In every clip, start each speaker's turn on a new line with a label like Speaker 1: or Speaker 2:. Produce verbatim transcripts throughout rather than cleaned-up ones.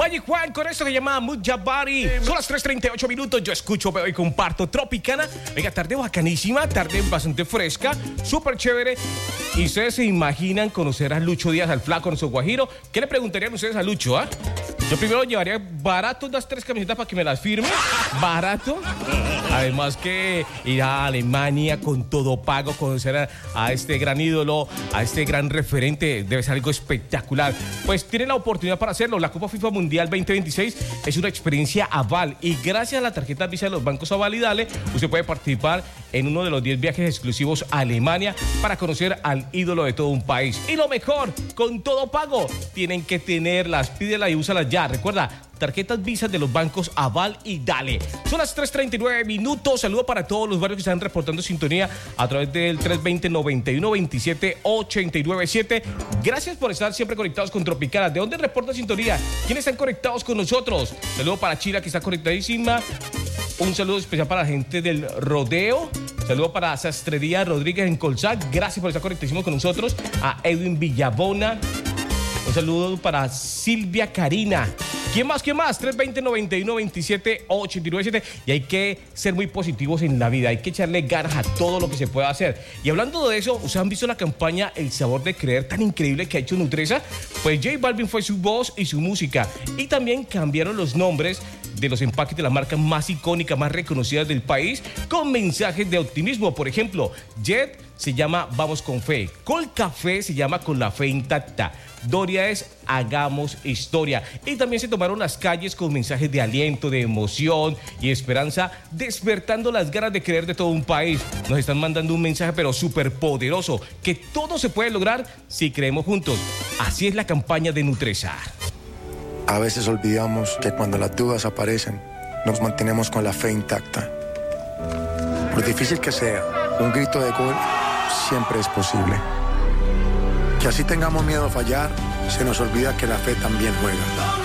Speaker 1: Valle Juan con esto que llama Mujabari. Son las tres treinta y ocho minutos. Yo escucho, veo y comparto Tropicana. Venga, tarde bacanísima, tarde bastante fresca, súper chévere. Y ustedes se imaginan conocer a Lucho Díaz, al flaco, nuestro guajiro. ¿Qué le preguntarían ustedes a Lucho, ah? Yo primero llevaría barato unas tres camisetas para que me las firme. Barato. Además que ir a Alemania con todo pago, conocer a, a este gran ídolo, a este gran referente, debe ser algo espectacular. Pues tienen la oportunidad para hacerlo. La Copa FIFA Mundial veinte veintiséis es una experiencia Aval y gracias a la tarjeta Visa de los bancos Aval y Dale, usted puede participar en uno de los diez viajes exclusivos a Alemania para conocer al ídolo de todo un país. Y lo mejor, con todo pago, tienen que tenerlas, pídelas y úsalas ya. Recuerda, tarjetas Visa de los bancos Aval y Dale. Son las tres treinta y nueve minutos. Saludo para todos los barrios que están reportando sintonía a través del tres veinte, noventa y uno, veintisiete, ochenta y nueve siete. Gracias por estar siempre conectados con Tropicana. ¿De dónde reporta sintonía? ¿Quiénes están conectados con nosotros? Saludo para Chila, que está conectadísima. Un saludo especial para la gente del Rodeo. Saludo para Sastrería Rodríguez en Colzac. Gracias por estar conectadísimos con nosotros. A Edwin Villabona. Un saludo para Silvia Karina. ¿Quién más? ¿Quién más? tres veinte, noventa y uno, veintisiete, ochenta y nueve siete. Y hay que ser muy positivos en la vida. Hay que echarle ganas a todo lo que se pueda hacer. Y hablando de eso, ¿ustedes han visto la campaña El Sabor de Creer tan increíble que ha hecho Nutresa? Pues J Balvin fue su voz y su música. Y también cambiaron los nombres de los empaques de las marcas más icónicas, más reconocidas del país, con mensajes de optimismo. Por ejemplo, Jet se llama Vamos con Fe. Colcafé se llama Con la Fe Intacta. Doria es Hagamos Historia. Y también se tomaron las calles con mensajes de aliento, de emoción y esperanza, despertando las ganas de creer de todo un país. Nos están mandando un mensaje pero súper poderoso, que todo se puede lograr si creemos juntos. Así es la campaña de Nutresa.
Speaker 2: A veces olvidamos que cuando las dudas aparecen, nos mantenemos con la fe intacta. Por difícil que sea, un grito de gol siempre es posible. Que así tengamos miedo a fallar, se nos olvida que la fe también juega.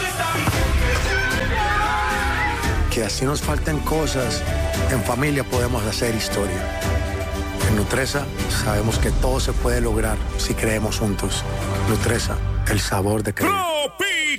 Speaker 2: Que así nos falten cosas, en familia podemos hacer historia. En Nutresa sabemos que todo se puede lograr si creemos juntos. Nutresa, el sabor de creer.